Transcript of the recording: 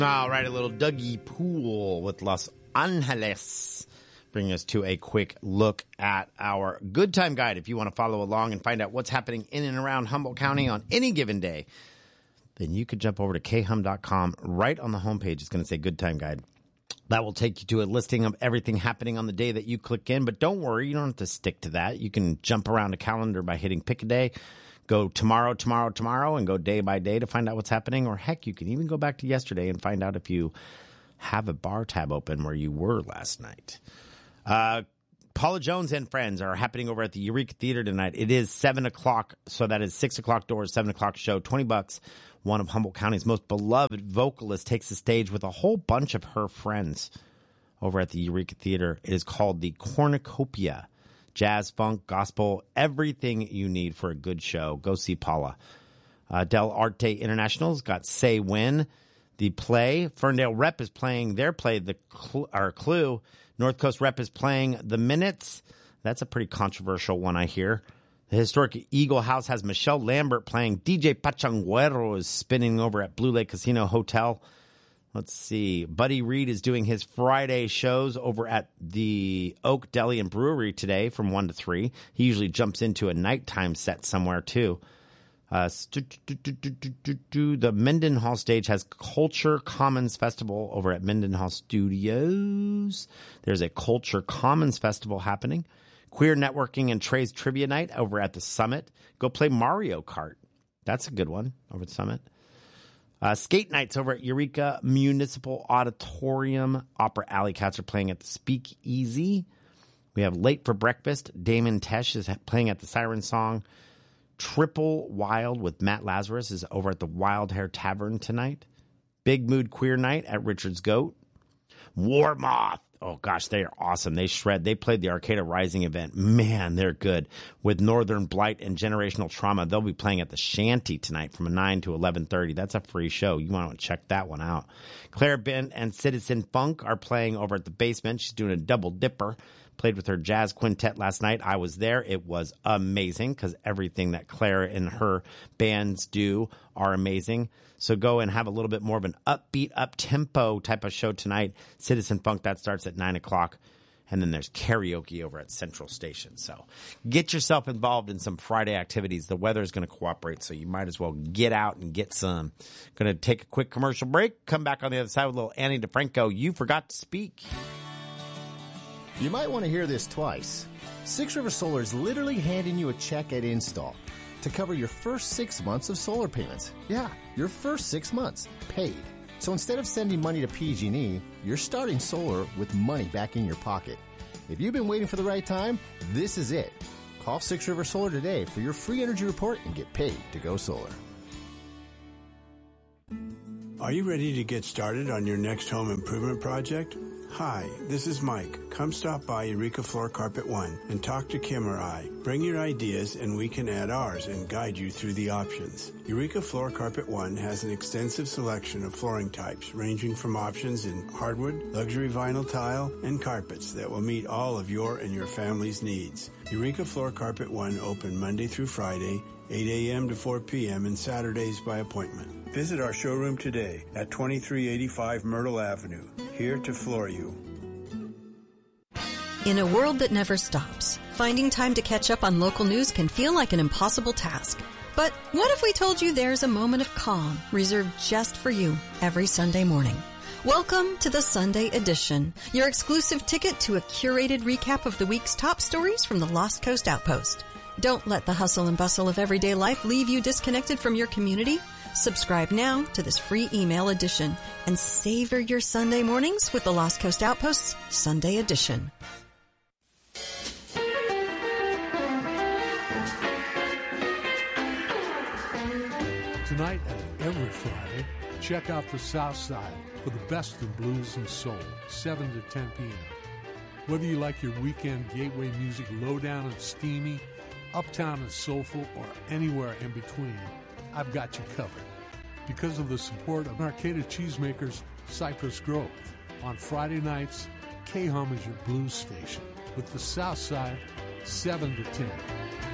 All right, a little Dougie Pool with Los Angeles. Bringing us to a quick look at our Good Time Guide. If you want to follow along and find out what's happening in and around Humboldt County on any given day, then you could jump over to khum.com. Right on the homepage, it's going to say Good Time Guide. That will take you to a listing of everything happening on the day that you click in. But don't worry, you don't have to stick to that. You can jump around a calendar by hitting pick a day. Go tomorrow, and go day by day to find out what's happening. Or heck, you can even go back to yesterday and find out if you have a bar tab open where you were last night. Paula Jones and Friends are happening over at the Eureka Theater tonight. It is 7 o'clock, so that is 6 o'clock doors, 7 o'clock show, $20. One of Humboldt County's most beloved vocalists takes the stage with a whole bunch of her friends over at the Eureka Theater. It is called the Cornucopia. Jazz, funk, gospel, everything you need for a good show. Go see Paula. Del Arte International's got Say When. The play, Ferndale Rep is playing their play, Clue. North Coast Rep is playing The Minutes. That's a pretty controversial one, I hear. The historic Eagle House has Michelle Lambert playing. DJ Pachanguero is spinning over at Blue Lake Casino Hotel. Let's see. Buddy Reed is doing his Friday shows over at the Oak Deli and Brewery today from 1 to 3. He usually jumps into a nighttime set somewhere, too. The Mendenhall stage has Culture Commons Festival over at Mendenhall Studios. There's a Culture Commons Festival happening. Queer Networking and Trey's Trivia Night over at the Summit. Go play Mario Kart. That's a good one over at the Summit. Skate nights over at Eureka Municipal Auditorium. Opera Alley Cats are playing at the Speakeasy. We have Late for Breakfast. Damon Tesh is playing at the Siren Song. Triple Wild with Matt Lazarus is over at the Wild Hair Tavern tonight. Big Mood Queer Night at Richard's Goat. War Moth. Oh, gosh, they are awesome. They shred. They played the Arcata Rising event. Man, they're good. With Northern Blight and Generational Trauma, they'll be playing at the Shanty tonight from 9 to 11:30. That's a free show. You want to check that one out. Claire Bent and Citizen Funk are playing over at the Basement. She's doing a double dipper. Played with her jazz quintet last night. I was there. It was amazing because everything that Claire and her bands do are amazing. So go and have a little bit more of an upbeat, up-tempo type of show tonight. Citizen Funk, that starts at 9 o'clock. And then there's karaoke over at Central Station. So get yourself involved in some Friday activities. The weather is going to cooperate, so you might as well get out and get some. Going to take a quick commercial break. Come back on the other side with a little Annie DeFranco. You forgot to speak. You might want to hear this twice. Six River Solar is literally handing you a check at install to cover your first 6 months of solar payments. Yeah, your first 6 months, paid. So instead of sending money to PG&E, you're starting solar with money back in your pocket. If you've been waiting for the right time, this is it. Call Six River Solar today for your free energy report and get paid to go solar. Are you ready to get started on your next home improvement project? Hi, this is Mike. Come stop by Eureka Floor Carpet One and talk to Kim or I. Bring your ideas and we can add ours and guide you through the options. Eureka Floor Carpet One has an extensive selection of flooring types ranging from options in hardwood, luxury vinyl tile, and carpets that will meet all of your and your family's needs. Eureka Floor Carpet One open Monday through Friday, 8 a.m. to 4 p.m. and Saturdays by appointment. Visit our showroom today at 2385 Myrtle Avenue, here to floor you. In a world that never stops, finding time to catch up on local news can feel like an impossible task. But what if we told you there's a moment of calm reserved just for you every Sunday morning? Welcome to the Sunday Edition, your exclusive ticket to a curated recap of the week's top stories from the Lost Coast Outpost. Don't let the hustle and bustle of everyday life leave you disconnected from your community. Subscribe now to this free email edition and savor your Sunday mornings with the Lost Coast Outpost's Sunday Edition. Tonight and every Friday, check out the South Side for the best of blues and soul, 7 to 10 p.m. Whether you like your weekend gateway music low down and steamy, uptown and soulful, or anywhere in between, I've got you covered. Because of the support of Arcata Cheesemakers Cypress Grove. On Friday nights, KHUM is your blues station with the South Side, 7 to 10.